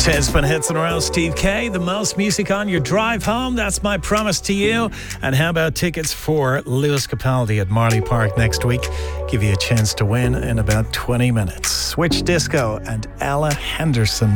10 spin hits in a row. Steve K, the most music on your drive home. That's my promise to you. And how about tickets for Lewis Capaldi at Marley Park next week? Give you a chance to win in about 20 minutes. Switch Disco and Ella Henderson.